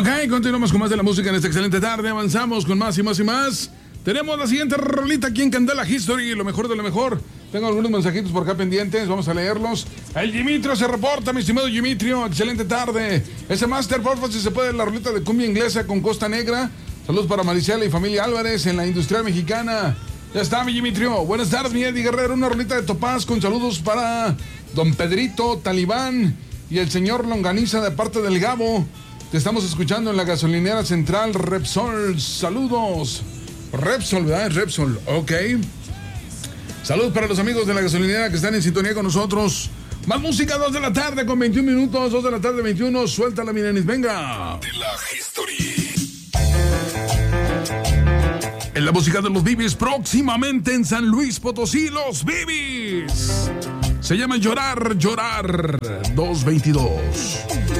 Ok, continuamos con más de la música en esta excelente tarde. Avanzamos con más y más y más. Tenemos la siguiente rolita aquí en Candela History, lo mejor de lo mejor. Tengo algunos mensajitos por acá pendientes, vamos a leerlos. El Dimitrio se reporta, mi estimado Dimitrio, excelente tarde. Ese máster, porfa, si se puede, la rolita de cumbia inglesa con Costa Negra. Saludos para Maricela y familia Álvarez en la industria mexicana. Ya está, mi Dimitrio. Buenas tardes, mi Eddie Guerrero. Una rolita de Topaz con saludos para Don Pedrito, Talibán y el señor Longaniza de parte del Gabo. Te estamos escuchando en la gasolinera central Repsol. Saludos. Repsol, ¿verdad? Es Repsol, ok. Saludos para los amigos de la gasolinera que están en sintonía con nosotros. Más música, 2 de la tarde con 21 minutos, 2 de la tarde 21. Suéltala, mi nenis, venga. De la History. En la música de los Bibis, próximamente en San Luis Potosí, los Bibis. Se llama Llorar, Llorar 222.